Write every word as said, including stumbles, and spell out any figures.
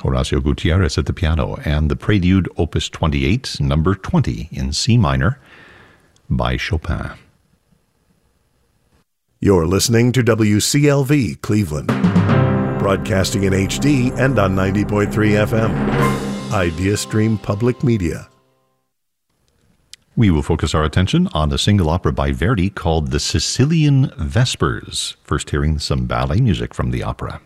Horacio Gutierrez at the piano, and the Prelude Opus twenty-eight, number twenty in C minor by Chopin. You're listening to W C L V Cleveland, broadcasting in H D and on ninety point three F M. IdeaStream Public Media. We will focus our attention on a single opera by Verdi called The Sicilian Vespers, first hearing some ballet music from the opera.